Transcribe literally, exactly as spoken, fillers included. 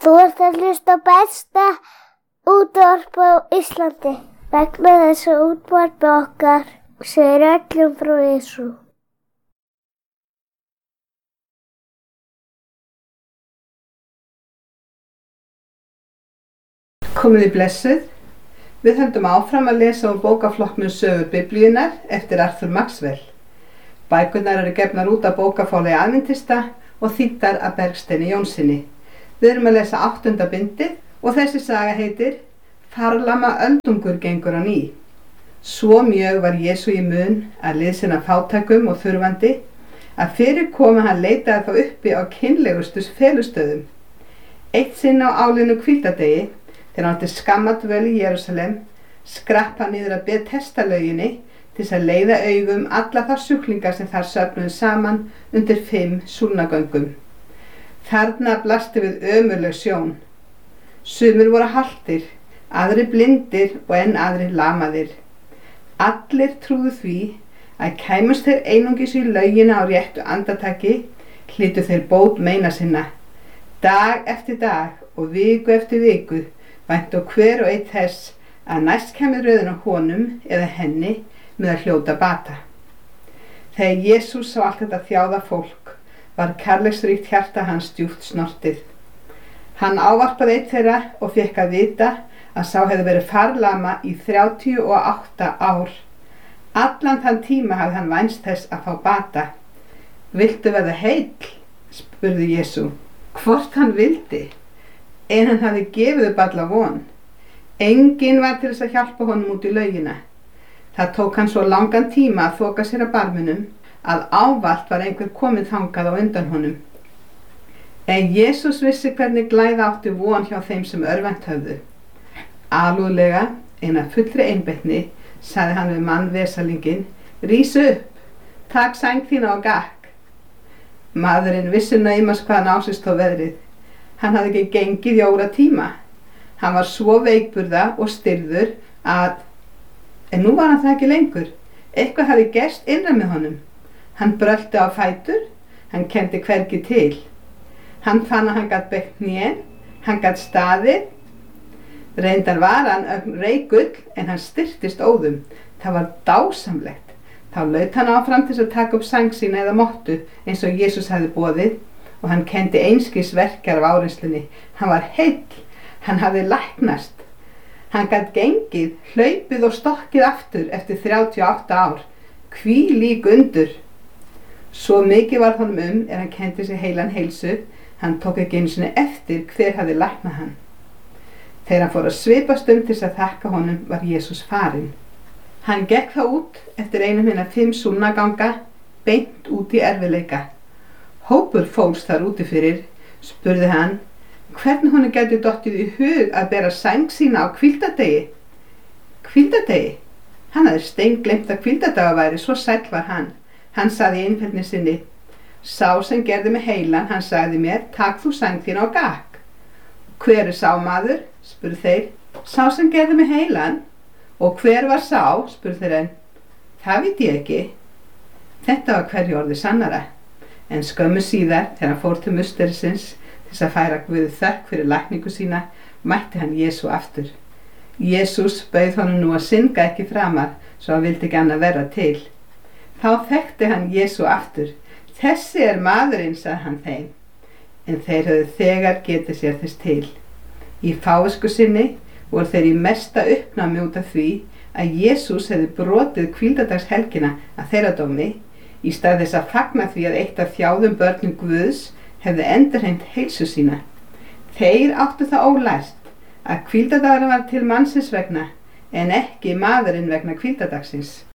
Þú ert að hlusta á besta útvarp á Íslandi vegna þess að útvarp okkar segir öllum frá Jesú. Komið í blessuð. Við höldum áfram að lesa úr bókaflokknum Sögur Biblíunnar eftir Arthur Maxwell. Bækurnar eru gefnar út af bókafáli Aðventista og þýddar af Bergsteini Jónssyni. Við erum að lesa áttunda bindið og þessi saga heitir Farlama öldungur gengur á ný. Svo mjög var Jesú í mun að liðsinna fátækum og þurfandi að fyrir komi hann leitaði þá uppi á kynlegustu felustöðum. Eitt sinn á álinu hvíldardegi, þegar hann átti skamma dvöl í Jerúsalem, skrapp hann niður að Betesda-lauginni til þess að leiða augum alla þá sjúklinga sem þar söfnuðu saman undir fimm súlnagöngum. Þarna blasti við ömurleg sjón. Sumir voru haltir, aðrir blindir og enn aðrir lamaðir. Allir trúðu því að kæmust þeir einungis í laugina á réttu andartaki, hlytu þeir bót meina sinna. Dag eftir dag og viku eftir viku væntu hver og einn þess að næst kæmi röðin á honum eða henni með að hljóta bata. Þegar Jesús sá allt þetta þjáða fólk, var kærleiksríkt hjarta hans djúpt snortið. Hann ávarpaði einn þeirra og fékk að vita að sá hefði verið farlama í þrjátíu og átta ár. Allan þann tíma hafði hann vænst þess að fá bata. Viltu verða heill? Spurði Jesú. Hvort hann vildi, en hann hafði gefið upp alla von. Enginn var til þess að hjálpa honum út í laugina. Það tók hann svo langan tíma að þoka sér að barminum að ávallt var einhver komið þangað á undan honum. En Jesús vissi hvernig glæða átti von hjá þeim sem örvent höfðu. Alúðlega, eina fullri einbeitni, sagði hann við mann vesalinginn, rís upp, tak sæng þína og gakk. Maðurinn vissi naumast hvaðan á sig stóð veðrið. Hann hafði ekki gengið í óra tíma. Hann var svo veikburða og stirður að, en nú var hann það ekki lengur. Eitthvað hafði gerst innra með honum. Hann brölti á fætur, hann kenndi hvergi til. Hann fann að hann gat beygt hnén, hann gat staðið. Reyndar var hann ögn reikull en hann styrktist óðum. Það var dásamlegt. Þá laut hann áfram til að taka upp sæng sína eða mottu eins og Jesús hafði boðið og hann kenndi einskis verkjar af áreynslunni. Hann var heill, hann hafði læknast. Hann gat gengið, hlaupið og stokkið aftur eftir þrjátíu og átta ár. Hvílík undur! Svo mikið var honum um er hann kenndi sig heilan heilsu, hann tók ekki einu sinni eftir hver hafði læknað hann. Þegar hann fór að svipast um til þess að þakka honum var Jesús farinn. Hann gekk þá út eftir einum hinna fimm súlnaganga, beint út í erfiðleika. Hópur fólks þar úti fyrir, spurði hann, hvernig honum gæti dottið í hug að bera sæng sína á hvíldardegi. Hvíldardegi? Hann hafði steingleymt að hvíldardagur væri, svo sæll var hann. Hann sagði í einfeldni sinni, sá sem gerði mig heilan, hann sagði mér, takk þú sæng þína og gakk. Hver er sá maður? Spurði þeir. Sá sem gerði mig heilan. Og hver var sá? Spurði þeir enn. Það veit ég ekki. Þetta var hverju orði sannara. En skömmu síðar, þegar hann fór til musterisins til þess að færa Guði þökk fyrir lækningu sína, mætti hann Jesú aftur. Jesús bauð honum nú að synga ekki framar, svo hann vildi ekki annað vera til. Þá þekkti hann Jesú aftur. Þessi er maðurinn, sagði hann þeim. En þeir höfðu þegar getið sér þess til. Í fávisku sinni voru þeir í mesta uppnámi út af því að Jesús hefði brotið hvíldardagshelgina að þeirra dómi, í stað þess að fagna því að eitt af þjáðum börnum Guðs hefði endurheimt heilsu sína. Þeir áttu það ólært að hvíldardagurinn var til mannsins vegna, en ekki maðurinn vegna hvíldardagsins.